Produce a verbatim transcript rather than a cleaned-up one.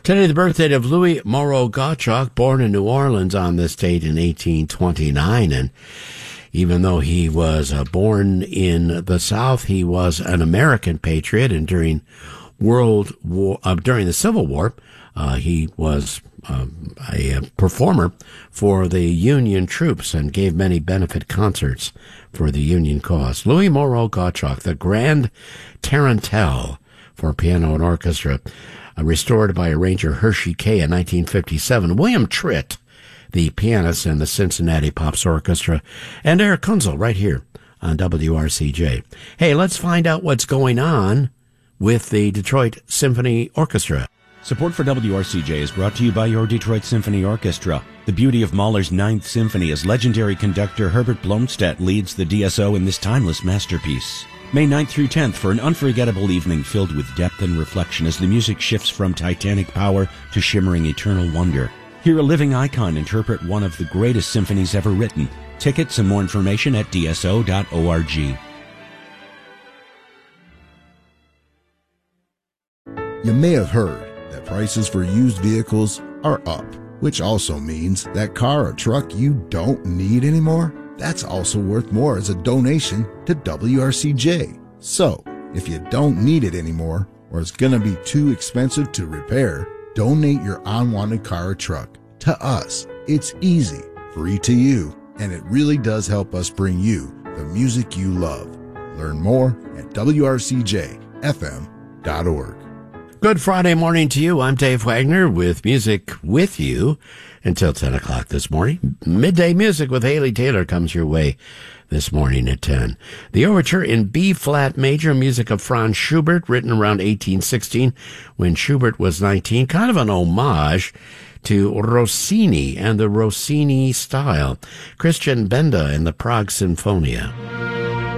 Today, the birthday of Louis Moreau Gottschalk, born in New Orleans on this date in eighteen twenty-nine. And even though he was uh, born in the South, he was an American patriot. And during World War, uh, during the Civil War, uh, he was um, a, a performer for the Union troops and gave many benefit concerts for the Union cause. Louis Moreau Gottschalk, the Grand Tarantelle for piano and orchestra, Uh, restored by arranger Hershey Kay in nineteen fifty-seven. William Tritt, the pianist in the Cincinnati Pops Orchestra, and Eric Kunzel right here on W R C J. Hey, let's find out what's going on with the Detroit Symphony Orchestra. Support for W R C J is brought to you by your Detroit Symphony Orchestra. The beauty of Mahler's Ninth Symphony as legendary conductor Herbert Blomstedt leads the D S O in this timeless masterpiece. May ninth through tenth for an unforgettable evening filled with depth and reflection as the music shifts from titanic power to shimmering eternal wonder. Hear a living icon interpret one of the greatest symphonies ever written. Tickets and more information at d s o dot org. You may have heard that prices for used vehicles are up, which also means that car or truck you don't need anymore, that's also worth more as a donation to W R C J. So, if you don't need it anymore, or it's gonna be too expensive to repair, donate your unwanted car or truck to us. It's easy, free to you, and it really does help us bring you the music you love. Learn more at w r c j f m dot org. Good Friday morning to you. I'm Dave Wagner with music with you until ten o'clock this morning. Midday Music with Haley Taylor comes your way this morning at ten. The overture in B-flat major, music of Franz Schubert, written around eighteen sixteen when Schubert was nineteen. Kind of an homage to Rossini and the Rossini style. Christian Benda and the Prague Sinfonia.